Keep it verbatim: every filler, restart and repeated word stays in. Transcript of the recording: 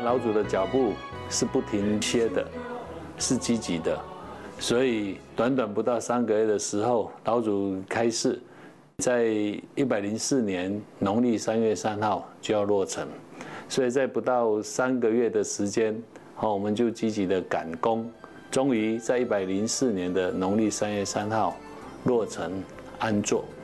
老主的脚步是不停歇的，是积极的，所以短短不到三个月的时候，老主开示，在一百零四年农历三月三号就要落成，所以在不到三个月的时间，好，我们就积极的赶工，终于在一百零四年的农历三月三号落成安坐。